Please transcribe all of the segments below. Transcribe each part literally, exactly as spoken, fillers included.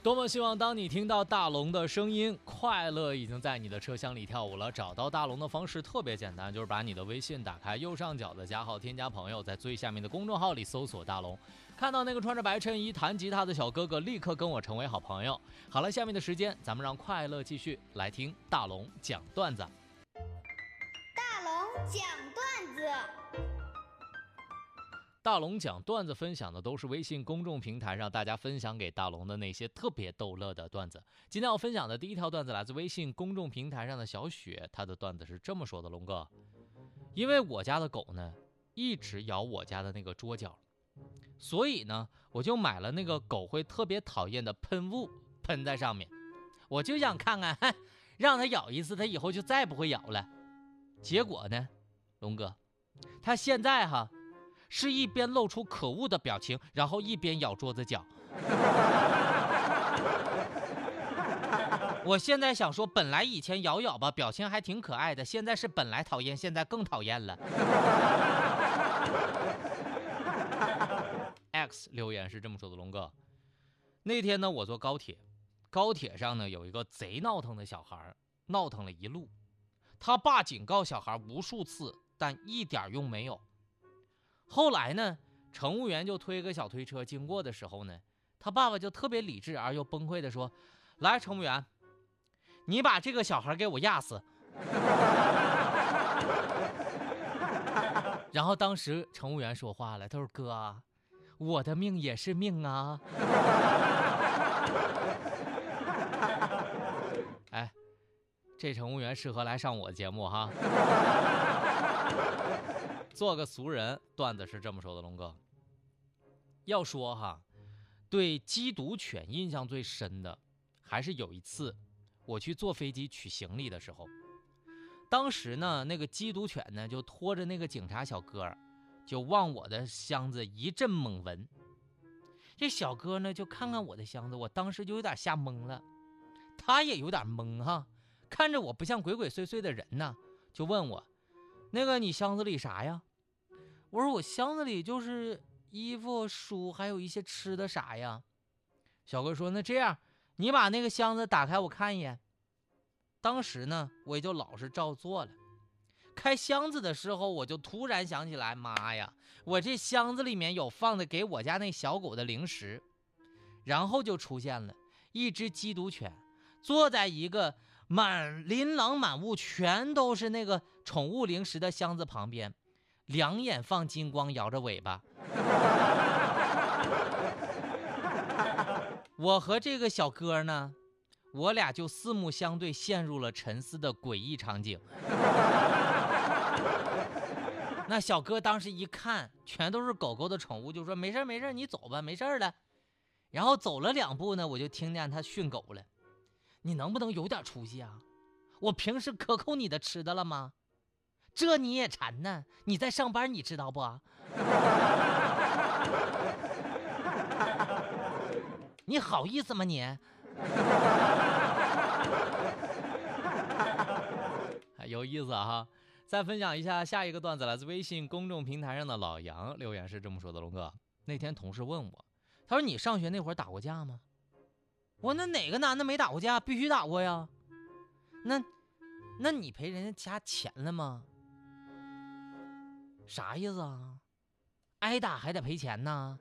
多么希望当你听到大龙的声音，快乐已经在你的车厢里跳舞了。找到大龙的方式特别简单，就是把你的微信打开，右上角的加号添加朋友，在最下面的公众号里搜索大龙，看到那个穿着白衬衣弹吉他的小哥哥，立刻跟我成为好朋友。好了，下面的时间咱们让快乐继续来听大龙讲段子。 大龙讲段子。 大龙讲段子分享的都是微信公众平台上大家分享给大龙的那些特别逗乐的段子。今天要分享的第一条段子来自微信公众平台上的小雪，她的段子是这么说的：龙哥，因为我家的狗呢一直咬我家的那个桌角，所以呢我就买了那个狗会特别讨厌的喷雾喷在上面，我就想看看让它咬一次它以后就再不会咬了。结果呢，龙哥，它现在哈是一边露出可恶的表情，然后一边咬桌子角。我现在想说，本来以前咬咬吧表情还挺可爱的，现在是本来讨厌，现在更讨厌了。X 留言是这么说的：龙哥，那天呢我坐高铁，高铁上呢有一个贼闹腾的小孩，闹腾了一路，他爸警告小孩无数次，但一点用没有。后来呢，乘务员就推个小推车经过的时候呢，他爸爸就特别理智而又崩溃的说：来，乘务员，你把这个小孩给我压死。然后当时乘务员说话了，他说：哥，我的命也是命啊。哎，这乘务员适合来上我节目哈。做个俗人，段子是这么说的：龙哥，要说哈，对缉毒犬印象最深的，还是有一次我去坐飞机取行李的时候，当时呢，那个缉毒犬呢就拖着那个警察小哥，就往我的箱子一阵猛闻。这小哥呢就看看我的箱子，我当时就有点吓懵了，他也有点懵哈，看着我不像鬼鬼祟祟的人呢，就问我：那个你箱子里啥呀？我说我箱子里就是衣服、书，还有一些吃的啥呀。小哥说：那这样，你把那个箱子打开我看一眼。当时呢我也就老实照做了。开箱子的时候，我就突然想起来，妈呀，我这箱子里面有放的给我家那小狗的零食。然后就出现了一只缉毒犬坐在一个满琳琅满目全都是那个宠物零食的箱子旁边，两眼放金光，摇着尾巴。我和这个小哥呢，我俩就四目相对，陷入了沉思的诡异场景。那小哥当时一看全都是狗狗的宠物，就说：没事没事，你走吧，没事了。然后走了两步呢，我就听见他训狗了：你能不能有点出息啊？我平时克扣你的吃的了吗？这你也馋呢？你在上班，你知道不？你好意思吗你？有意思啊！再分享一下下一个段子，来自微信公众平台上的老杨留言是这么说的：龙哥，那天同事问我，他说你上学那会儿打过架吗？我那哪个男的没打过架？必须打过呀。那那你赔人家家钱了吗？啥意思啊？挨打还得赔钱呢？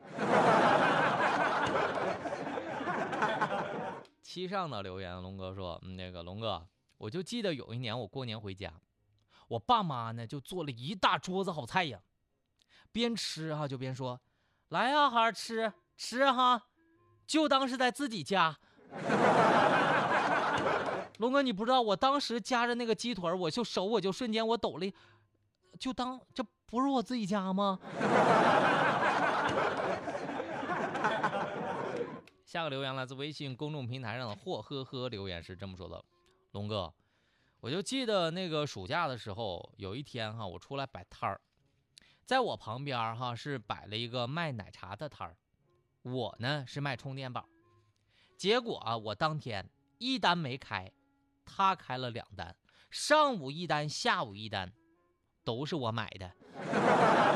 七上的留言，龙哥说：嗯、那个龙哥，我就记得有一年我过年回家，我爸妈呢就做了一大桌子好菜呀，边吃哈就边说：来呀，孩儿吃吃哈，就当是在自己家。龙哥，你不知道，我当时夹着那个鸡腿，我就手我就瞬间我抖了，就当这不是我自己家吗？下个留言来自微信公众平台上的霍呵呵留言是这么说的：龙哥，我就记得那个暑假的时候，有一天哈，我出来摆摊儿，在我旁边哈是摆了一个卖奶茶的摊儿，我呢是卖充电宝。结果啊，我当天一单没开，他开了两单，上午一单，下午一单，都是我买的。